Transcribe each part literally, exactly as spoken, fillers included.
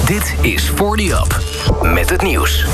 Dit is forty up met het nieuws.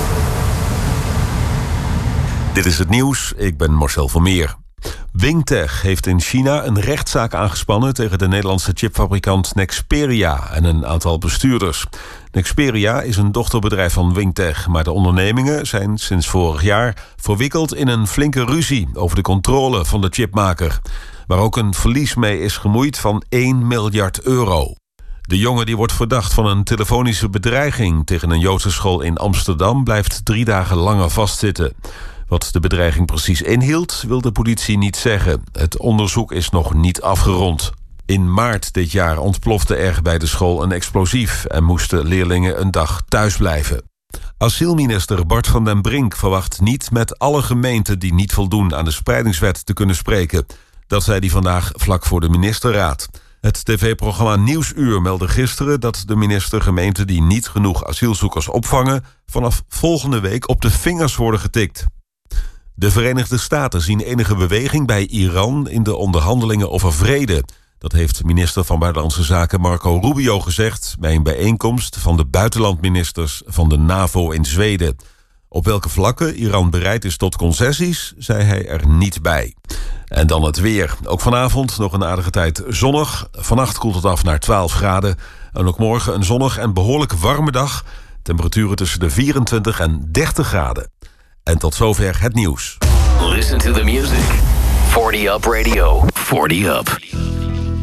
Dit is het nieuws, ik ben Marcel Vermeer. Wingtech heeft in China een rechtszaak aangespannen tegen de Nederlandse chipfabrikant Nexperia en een aantal bestuurders. Nexperia is een dochterbedrijf van Wingtech, maar de ondernemingen zijn sinds vorig jaar verwikkeld in een flinke ruzie over de controle van de chipmaker, waar ook een verlies mee is gemoeid van één miljard euro. De jongen die wordt verdacht van een telefonische bedreiging tegen een Joodse school in Amsterdam blijft drie dagen langer vastzitten. Wat de bedreiging precies inhield, wil de politie niet zeggen. Het onderzoek is nog niet afgerond. In maart dit jaar ontplofte er bij de school een explosief en moesten leerlingen een dag thuis blijven. Asielminister Bart van den Brink verwacht niet met alle gemeenten die niet voldoen aan de spreidingswet te kunnen spreken. Dat zei hij vandaag vlak voor de ministerraad. Het tv-programma Nieuwsuur meldde gisteren dat de minister gemeenten die niet genoeg asielzoekers opvangen vanaf volgende week op de vingers worden getikt. De Verenigde Staten zien enige beweging bij Iran in de onderhandelingen over vrede. Dat heeft minister van Buitenlandse Zaken Marco Rubio gezegd bij een bijeenkomst van de buitenlandministers van de NAVO in Zweden. Op welke vlakken Iran bereid is tot concessies, zei hij er niet bij. En dan het weer. Ook vanavond nog een aardige tijd zonnig. Vannacht koelt het af naar twaalf graden. En ook morgen een zonnig en behoorlijk warme dag. Temperaturen tussen de vierentwintig en dertig graden. En tot zover het nieuws. Listen to the music. forty up Radio. forty up.